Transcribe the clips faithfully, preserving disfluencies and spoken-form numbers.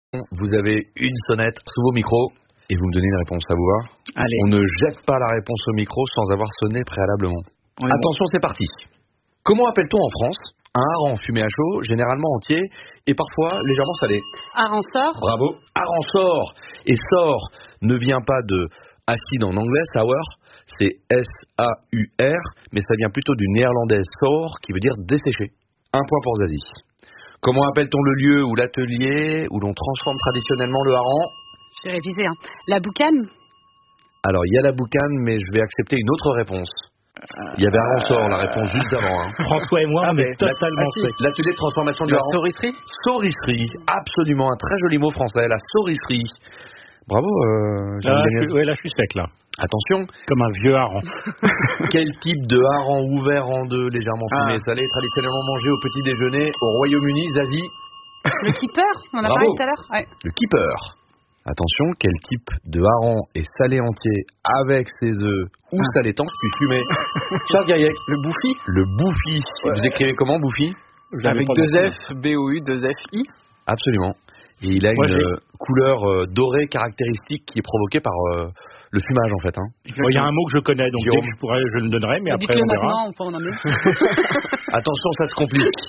Vous avez une sonnette sous vos micros et vous me donnez une réponse, à vous voir. Allez. On ne jette pas la réponse au micro sans avoir sonné préalablement. Oui, Attention, bon. c'est parti. Comment appelle-t-on en France un hareng fumé à chaud, généralement entier et parfois légèrement salé? Hareng-sort. Bravo. Hareng-sort. Et sort ne vient pas de acide en anglais, sour, c'est S A U R, mais ça vient plutôt du néerlandais sour qui veut dire desséché. Un point pour Zazie. Comment appelle-t-on le lieu ou l'atelier où l'on transforme traditionnellement le hareng? Je vais réviser. Hein. La boucane. Alors, il y a la boucane, mais je vais accepter une autre réponse. Il y avait Hareng-sort, la réponse juste avant. Hein. François et moi, Ah, on mais est totalement la- faits. L'atelier de transformation du La hareng. saurisserie. Saurisserie, absolument, un très joli mot français, la saurisserie. Bravo, euh, Jean Là, je Gagnès. suis, ouais, là, je suis sec, là. Attention, Comme un vieux hareng. quel type de hareng ouvert en deux, légèrement fumé et Ah. salé, traditionnellement mangé au petit déjeuner au Royaume-Uni, Zazie? Le keeper. On en a Bravo. parlé tout à l'heure. Ouais. Le keeper. Attention, quel type de hareng est salé entier avec ses œufs ou Ah. salé tanche puis fumé? Charles Gaillac. Le bouffi. Le bouffi. Ouais. Vous écrivez comment, bouffi? Je l'avais Avec pas deux non plus. F, B O U, deux F I. Absolument. Et il a Moi, une j'ai- euh, couleur euh, dorée caractéristique qui est provoquée par euh, le fumage, en fait. Hein. Bon, il y a un mot que je connais, donc Jérôme. dès que je pourrais, je le donnerai, mais après, Dites-le on verra. maintenant, on peut en emmener. Attention, ça se complique.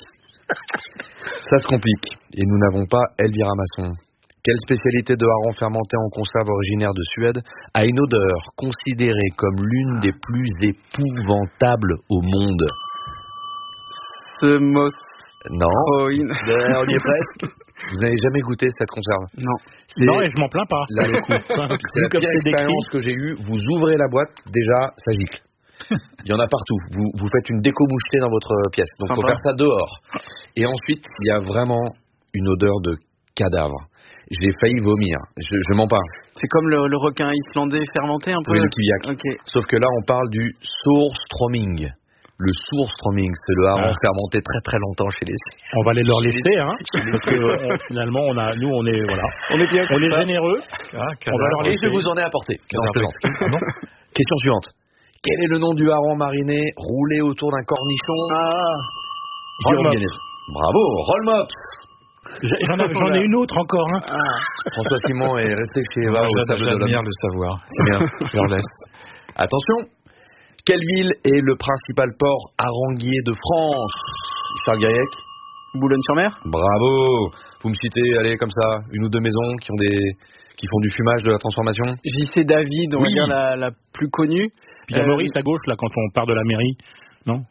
Ça se complique. Et nous n'avons pas Elvira Masson. Quelle spécialité de hareng fermenté en conserve originaire de Suède a une odeur considérée comme l'une des plus épouvantables au monde? Ce mot. Non. Héroïne. Euh, On y est presque. Vous n'avez jamais goûté cette conserve? Non. C'est Non, et je m'en plains pas. là, le coup. C'est la Comme pire c'est décrit. expérience que j'ai eue. Vous ouvrez la boîte, déjà, ça gicle. Il y en a partout. Vous, vous faites une déco mouchetée dans votre pièce. Donc, il faut Sympa. faire ça dehors. Et ensuite, il y a vraiment une odeur de cadavre. J'ai failli vomir. Je, je mens pas. C'est comme le, le requin islandais fermenté un peu. Oui, le kiviak. Ok. Sauf que là, on parle du Surströmming. Le Surströmming, c'est le hareng Ah. fermenté très très longtemps chez les... On va aller leur laisser, hein. Parce que euh, finalement, on a, nous, on est, voilà. On est bien. On est généreux. Ah, On va leur Et laisser. je vous en ai apporté. Non, je Cadavre plaisante. exquis. Ah non. Question suivante. Quel est le nom du hareng mariné roulé autour d'un cornichon? Ah. Jérôme Roll-mop. Gagnès. Bravo, roll-mop. J'ai- J'en ai, j'en ai une autre encore, hein. François Simon est resté chez Eva au J'ad- Sable de J'admire l'Homme. le savoir. C'est bien. Je leur laisse. Attention. Quelle ville est le principal port harenguier de France? Charles Gaillac. Boulogne-sur-Mer. Bravo. Vous me citez, allez, comme ça, une ou deux maisons qui ont des, qui font du fumage, de la transformation? J C David, on va Oui. dire la, la plus connue. Puis il y a Euh, Maurice à gauche, là, quand on part de la mairie. Non?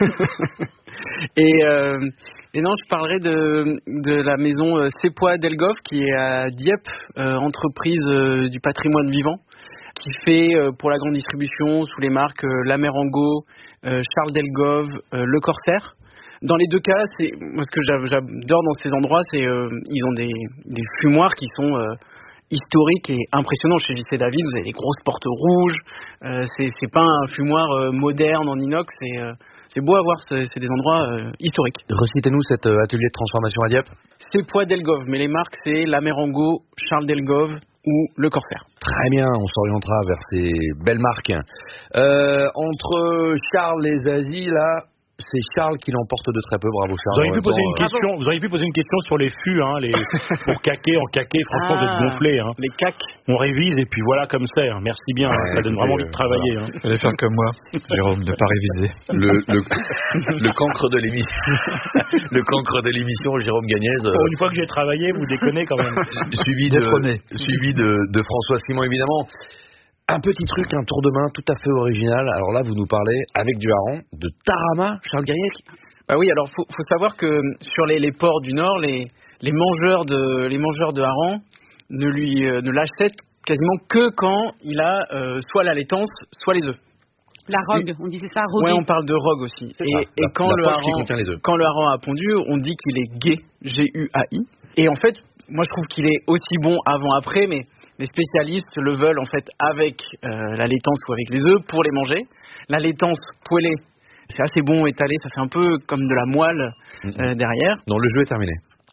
Et, euh, et non, je parlerai de, de la maison euh, Sepois Delgov qui est à Dieppe, euh, entreprise euh, du patrimoine vivant, qui fait euh, pour la grande distribution sous les marques euh, Lamerango, euh, Charles Delgov, euh, Le Corsaire. Dans les deux cas, c'est moi ce que j'a- j'adore dans ces endroits, c'est euh, ils ont des, des fumoirs qui sont euh, historiques et impressionnants. Chez J C David, vous avez des grosses portes rouges. Euh, c'est c'est pas un fumoir euh, moderne en inox, c'est euh, c'est beau à voir. C'est c'est des endroits euh, historiques. Recitez-nous cet euh, atelier de transformation à Dieppe. Sepois Delgov, mais les marques c'est Lamerango, Charles Delgov ou Le Corsaire. Très bien, on s'orientera vers ces belles marques. Euh, entre Charles et Zazie, là, c'est Charles qui l'emporte de très peu. Bravo Charles. Vous auriez En pu même poser temps, une euh, question, vous auriez pu poser une question sur les fûts, hein, les, pour caquer, en caquer. Franchement, vous êtes gonflés, hein. Les cacs. On révise et puis voilà comme c'est. hein. Merci bien. hein. Ouais, Ça donne écoutez, vraiment envie de euh, travailler. hein. Vous allez faire comme moi, Jérôme, ne pas réviser. le, le, le cancre de l'émission. Le cancre de l'émission, Jérôme Gagnès. euh, Bon, une fois que j'ai travaillé, vous déconnez quand même. suivi de, Détrôné. suivi de, de François Simon, évidemment. Un petit truc, un tour de main tout à fait original. Alors là, vous nous parlez, avec du hareng, de tarama, Charles Gaillac. Bah oui, alors faut, faut savoir que sur les, les ports du Nord, les, les mangeurs de les mangeurs de hareng ne lui euh, ne l'achètent quasiment que quand il a euh, soit la laitance, soit les œufs. La rogue, on disait ça, rogue. Ouais, on parle de rogue aussi. C'est Et, ça, et la- quand la le poche qui hareng contient les œufs. quand le hareng a pondu, on dit qu'il est gai, G U A I. Et en fait, moi je trouve qu'il est aussi bon avant après, mais les spécialistes le veulent en fait avec euh, la laitance ou avec les œufs pour les manger. La laitance poêlée, c'est assez bon étalé, ça fait un peu comme de la moelle euh, derrière. Non, le jeu est terminé.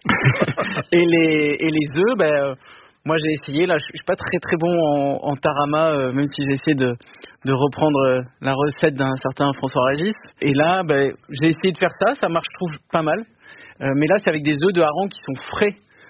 Et les et les œufs, ben euh, moi j'ai essayé. Là, je je suis pas très très bon en, en tarama, euh, même si j'essaie de de reprendre euh, la recette d'un certain François Régis. Et là, ben j'ai essayé de faire ça, ça marche, je trouve, pas mal. Euh, mais là, c'est avec des œufs de hareng qui sont frais.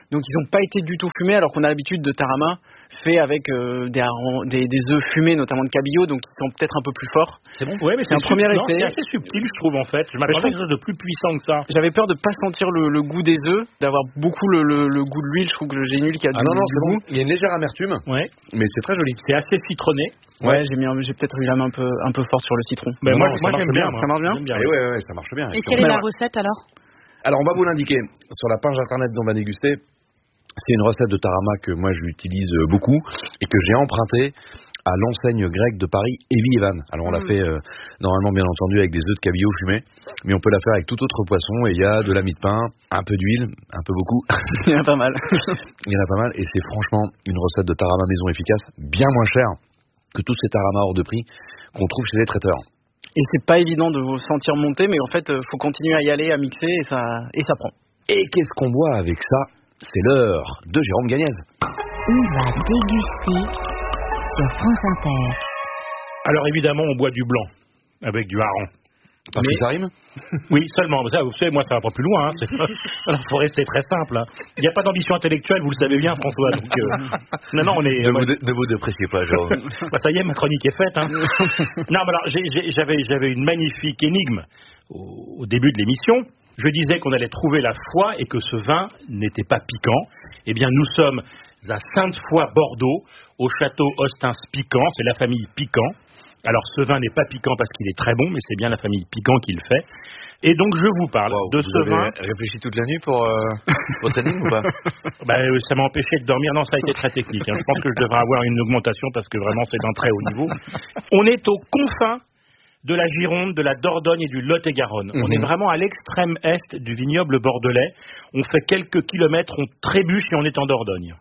Donc ils n'ont pas été du tout fumés, alors qu'on a l'habitude de tarama fait avec euh, des, des, des œufs fumés, notamment de cabillaud, donc ils sont peut-être un peu plus forts. C'est bon. Ouais, mais c'est, c'est un premier non, essai. C'est assez subtil, je trouve, en fait. Je m'attendais à quelque chose de plus puissant que ça. J'avais peur de pas sentir le, le goût des œufs, d'avoir beaucoup le, le, le goût de l'huile. Je trouve que le génule qui a Ah du, non, non, du c'est goût. bon. Il y a une légère amertume, Ouais. mais c'est très joli. C'est assez citronné. Ouais, j'ai, mis un, j'ai peut-être eu la main un peu, un peu forte sur le citron. Mais non, moi, non, moi ça j'aime marche bien. bien, Moi. Ça marche bien. J'aime bien. Eh ouais, ouais, ouais, ça marche bien. Et quelle est la recette alors? Alors, on va vous l'indiquer sur la page internet dont on va déguster. C'est une recette de tarama que moi j'utilise beaucoup et que j'ai empruntée à l'enseigne grecque de Paris, Evie Evan. Alors on l'a Mmh. fait euh, normalement bien entendu avec des œufs de cabillaud fumés, mais on peut la faire avec tout autre poisson et il y a de la mie de pain, un peu d'huile, un peu beaucoup. Il y en a pas mal. Il y en a pas mal et c'est franchement une recette de tarama maison efficace, bien moins chère que tous ces taramas hors de prix qu'on trouve chez les traiteurs. Et c'est pas évident de vous sentir monter, mais en fait, euh, faut continuer à y aller, à mixer, et ça, et ça prend. Et qu'est-ce qu'on boit avec ça? C'est l'heure de Jérôme Gagnez. On va déguster sur France Inter. Alors évidemment, on boit du blanc avec du hareng. Parce Mais- que ça rime? Oui, seulement. Ça, vous savez, moi, ça va pas plus loin. Hein. C'est... Il faut rester très simple. Hein. Il n'y a pas d'ambition intellectuelle, vous le savez bien, François. Donc, euh... non, non, on est. Ne moi, vous, dé- ne vous dépréciez pas, Jérôme. bah, ça y est, ma chronique est faite. Hein. non, mais alors, j'ai, j'ai, j'avais, j'avais une magnifique énigme au, au début de l'émission. Je disais qu'on allait trouver la foi et que ce vin n'était pas piquant. Eh bien, nous sommes à Sainte-Foy, Bordeaux, au château Ostens-Piquant. C'est la famille Piquant. Alors, ce vin n'est pas piquant parce qu'il est très bon, mais c'est bien la famille Piquant qui le fait. Et donc, je vous parle Wow, de vous ce avez vin. réfléchi toute la nuit pour euh, votre énigme ou pas? Bah, euh, ça m'a empêché de dormir. Non, ça a été très technique. Hein. Je pense que je devrais avoir une augmentation parce que vraiment, c'est d'un très haut niveau. On est aux confins de la Gironde, de la Dordogne et du Lot-et-Garonne. Mhm. On est vraiment à l'extrême est du vignoble bordelais. On fait quelques kilomètres, on trébuche et on est en Dordogne.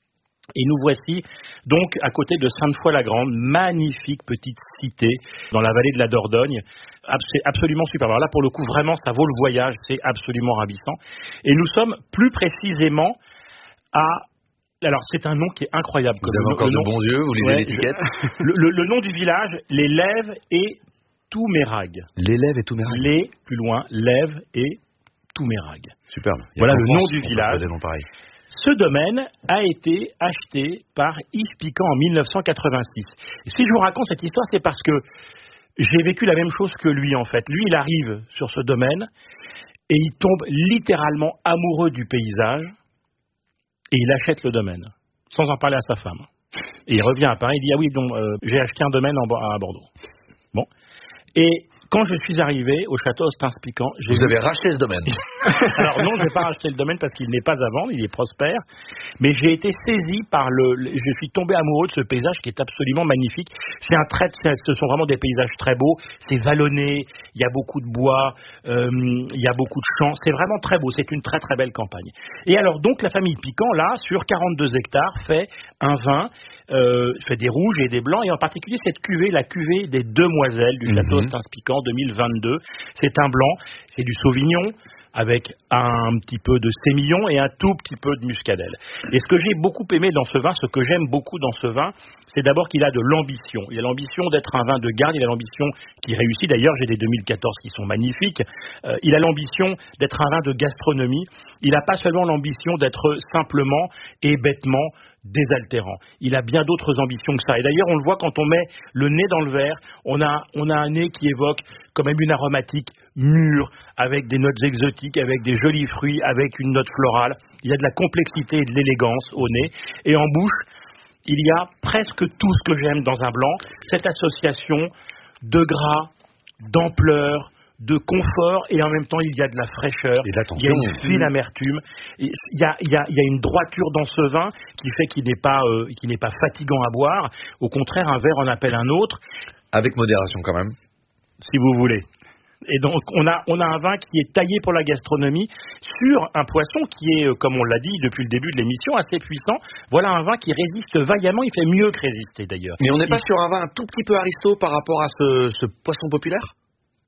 Et nous voici donc à côté de Sainte-Foy-la-Grande, magnifique petite cité dans la vallée de la Dordogne. C'est absolument super. Alors là, pour le coup, vraiment, ça vaut le voyage, c'est absolument ravissant. Et nous sommes plus précisément à... Alors, c'est un nom qui est incroyable. Vous comme avez le- encore le de nom- bons yeux, vous lisez Ouais, l'étiquette. le, le- le nom du village, les Lèves et Toumérag. L'élève et tout mérite. Les, plus loin, Lèves et Toumérag. Superbe. Il y a Voilà qu'en le France nom du qu'on peut village. trouver des noms pareils. Ce domaine a été acheté par Yves Piquant en mille neuf cent quatre-vingt-six. Et si je vous raconte cette histoire, c'est parce que j'ai vécu la même chose que lui, en fait. Lui, il arrive sur ce domaine et il tombe littéralement amoureux du paysage et il achète le domaine, sans en parler à sa femme. Et il revient à Paris, il dit « Ah oui, donc, euh, j'ai acheté un domaine en, Bo- à Bordeaux. » Bon. Et quand je suis arrivé au château Ostens-Piquant, j'ai Vous vu- avez racheté ce domaine. alors non, je n'ai pas racheté le domaine parce qu'il n'est pas à vendre, il est prospère, mais j'ai été saisi par le, le- je suis tombé amoureux de ce paysage qui est absolument magnifique. C'est un trait, c'est- ce sont vraiment des paysages très beaux, c'est vallonné, il y a beaucoup de bois, euh, il y a beaucoup de champs, c'est vraiment très beau, c'est une très très belle campagne. Et alors donc la famille Piquant là, sur quarante-deux hectares, fait un vin, euh, fait des rouges et des blancs, et en particulier cette cuvée, la cuvée des Demoiselles du château Mhm. Ostens-Piquant deux mille vingt-deux. C'est un blanc, c'est du Sauvignon avec un petit peu de sémillon et un tout petit peu de muscadelle. Et ce que j'ai beaucoup aimé dans ce vin, ce que j'aime beaucoup dans ce vin, c'est d'abord qu'il a de l'ambition. Il a l'ambition d'être un vin de garde, il a l'ambition qui réussit. D'ailleurs, j'ai des deux mille quatorze qui sont magnifiques. Euh, il a l'ambition d'être un vin de gastronomie. Il n'a pas seulement l'ambition d'être simplement et bêtement désaltérant. Il a bien d'autres ambitions que ça. Et d'ailleurs, on le voit quand on met le nez dans le verre, on a, on a un nez qui évoque quand même une aromatique mûre, avec des notes exotiques, avec des jolis fruits, avec une note florale. Il y a de la complexité et de l'élégance au nez. Et en bouche, il y a presque tout ce que j'aime dans un blanc, cette association de gras, d'ampleur, de confort, et en même temps il y a de la fraîcheur, Et de il y a l'attention. une fine amertume, et il y a, il y a- il y a une droiture dans ce vin qui fait qu'il n'est pas, euh, qu'il n'est pas fatigant à boire. Au contraire, un verre en appelle un autre, Avec modération quand même. si vous voulez. Et donc on a, on a un vin qui est taillé pour la gastronomie sur un poisson qui est, euh, comme on l'a dit depuis le début de l'émission, assez puissant. Voilà un vin qui résiste vaillamment, il fait mieux que résister d'ailleurs. Mais on n'est pas Il- sur un vin un tout petit peu aristo par rapport à ce, ce poisson populaire?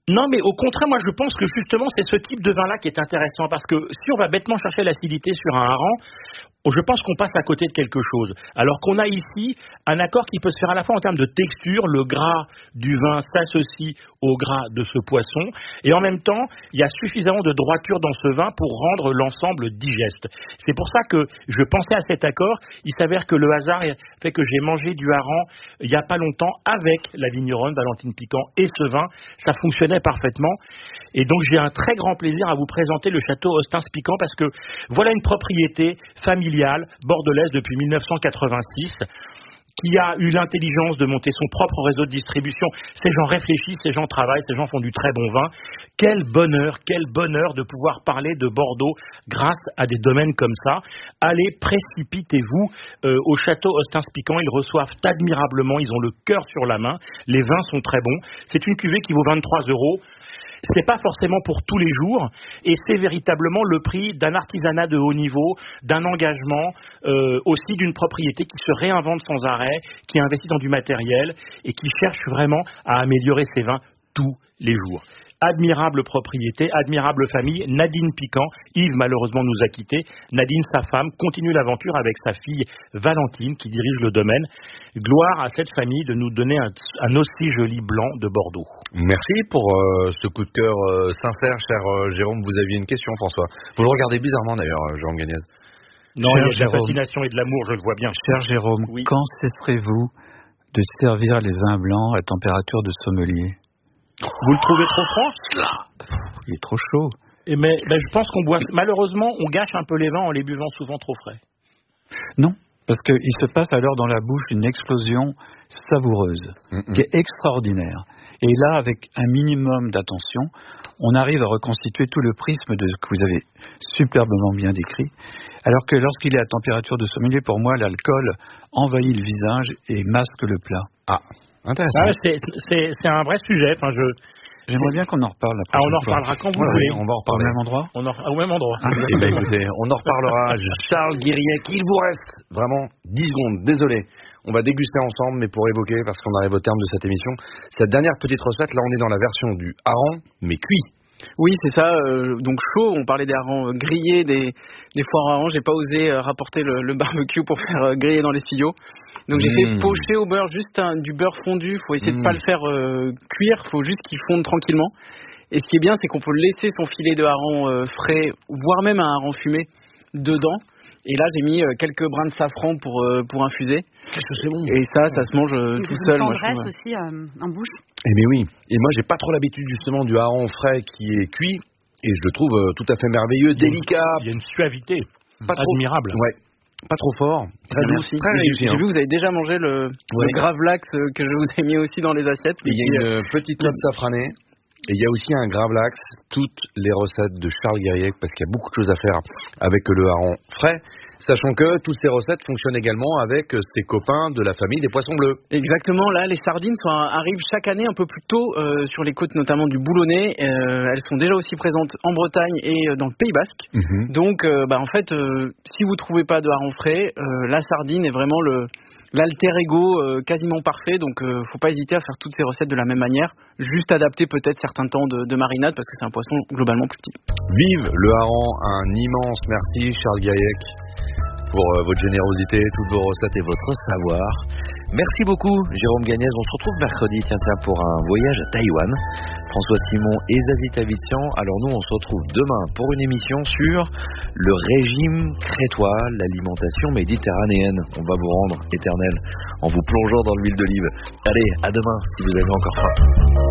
Non, mais au contraire, moi je pense que justement c'est ce type de vin-là qui est intéressant parce que si on va bêtement chercher l'acidité sur un hareng, je pense qu'on passe à côté de quelque chose. Alors qu'on a ici un accord qui peut se faire à la fois en termes de texture, le gras du vin s'associe au gras de ce poisson, et en même temps, il y a suffisamment de droiture dans ce vin pour rendre l'ensemble digeste. C'est pour ça que je pensais à cet accord. Il s'avère que le hasard fait que j'ai mangé du hareng il n'y a pas longtemps avec la vigneronne Valentine Piquant et ce vin, ça fonctionnait parfaitement. Et donc j'ai un très grand plaisir à vous présenter le château Ostens-Piquant parce que voilà une propriété familiale bordelaise depuis mille neuf cent quatre-vingt-six qui a eu l'intelligence de monter son propre réseau de distribution. Ces gens réfléchissent, ces gens travaillent, ces gens font du très bon vin. Quel bonheur, quel bonheur de pouvoir parler de Bordeaux grâce à des domaines comme ça. Allez, précipitez-vous euh, au château Ostens-Piquant. Ils reçoivent admirablement, ils ont le cœur sur la main. Les vins sont très bons. C'est une cuvée qui vaut vingt-trois euros. C'est pas forcément pour tous les jours, et c'est véritablement le prix d'un artisanat de haut niveau, d'un engagement, euh, aussi d'une propriété qui se réinvente sans arrêt, qui investit dans du matériel et qui cherche vraiment à améliorer ses vins tous les jours. Admirable propriété, admirable famille, Nadine Piquant. Yves malheureusement nous a quittés. Nadine, sa femme, continue l'aventure avec sa fille Valentine qui dirige le domaine. Gloire à cette famille de nous donner un, un aussi joli blanc de Bordeaux. Merci pour euh, ce coup de cœur euh, sincère, cher euh, Jérôme. Vous aviez une question, François. Vous le regardez bizarrement d'ailleurs, euh, Jérôme Gagnez. Non, Cher il y a de la Jérôme. fascination et de l'amour, je le vois bien. Cher Jérôme, Oui. quand cesserez-vous de servir les vins blancs à température de sommelier? Vous le trouvez trop franc? Il est trop chaud. Et mais, mais je pense qu'on boit. Malheureusement, on gâche un peu les vins en les buvant souvent trop frais. Non, parce qu'il se passe alors dans la bouche une explosion savoureuse, Mm-mm. qui est extraordinaire. Et là, avec un minimum d'attention, on arrive à reconstituer tout le prisme de ce que vous avez superbement bien décrit. Alors que lorsqu'il est à température de sommelier, pour moi, l'alcool envahit le visage et masque le plat. Ah, intéressant. Ah, ouais, c'est, c'est, c'est un vrai sujet. Enfin, je, J'aimerais bien qu'on en reparle la ah, on prochaine en fois. reparlera quand vous Ouais, voulez. on va en Au reparler. même endroit. On en, au même endroit. Eh ben, écoutez, on en reparlera. Charles Guiriec, il vous reste vraiment dix secondes, désolé. On va déguster ensemble, mais pour évoquer, parce qu'on arrive au terme de cette émission, cette dernière petite recette, là on est dans la version du hareng, mais cuit. Oui, c'est ça. Euh, donc chaud, on parlait des harengs euh, grillés, des, des foires à harengs. J'ai pas osé euh, rapporter le, le barbecue pour faire euh, griller dans les studios. Donc j'ai Mmh. fait pocher au beurre juste un, du beurre fondu. Faut essayer Mmh. de pas le faire euh, cuire. Faut juste qu'il fonde tranquillement. Et ce qui est bien, c'est qu'on peut laisser son filet de hareng euh, frais, voire même un hareng fumé dedans. Et là, j'ai mis euh, quelques brins de safran pour euh, pour infuser. Qu'est-ce que c'est bon. Et ça, ça se mange euh, Une tout seul. Moi, je tendresse trouve. aussi euh, en bouche. Eh bien oui, et moi j'ai pas trop l'habitude justement du hareng frais qui est cuit, et je le trouve euh, tout à fait merveilleux, délicat, Il y a une suavité pas trop, admirable. ouais, pas trop fort, très doux, Merci. très J'ai- réussi. J'ai hein. vu, vous avez déjà mangé le, Ouais. le gravlax euh, que je vous ai mis aussi dans les assiettes. Et il y Qui, a euh, une petite note safranée. Et il y a aussi un gravlax, toutes les recettes de Charles Guiriec, parce qu'il y a beaucoup de choses à faire avec le hareng frais, sachant que toutes ces recettes fonctionnent également avec ses copains de la famille des poissons bleus. Exactement, là, les sardines sont, arrivent chaque année un peu plus tôt euh, sur les côtes, notamment du Boulonnais. Euh, elles sont déjà aussi présentes en Bretagne et euh, dans le Pays Basque. Mm-hmm. Donc, euh, bah, en fait, euh, si vous trouvez pas de hareng frais, euh, la sardine est vraiment le l'alter ego euh, quasiment parfait. Donc, euh, faut pas hésiter à faire toutes ces recettes de la même manière, juste adapter peut-être certains temps de, de marinade parce que c'est un poisson globalement plus petit. Vive le hareng, un immense merci Charles Guiriec pour euh, votre générosité, toutes vos recettes et votre savoir. Merci beaucoup Jérôme Gagnez, on se retrouve mercredi tiens, tiens, pour un voyage à Taïwan. François Simon et Zazie Tavitian. Alors nous on se retrouve demain pour une émission sur le régime crétois, l'alimentation méditerranéenne. On va vous rendre éternel en vous plongeant dans l'huile d'olive. Allez, à demain si vous avez encore faim.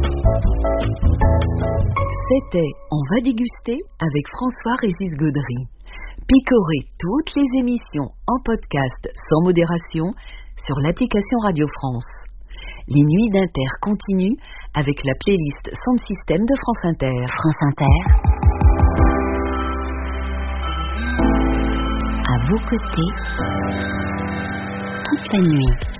C'était On va déguster avec François-Régis Gaudry. Picorez toutes les émissions en podcast sans modération sur l'application Radio France. Les nuits d'Inter continuent avec la playlist Sound System de France Inter. France Inter. À vos côtés toute la nuit.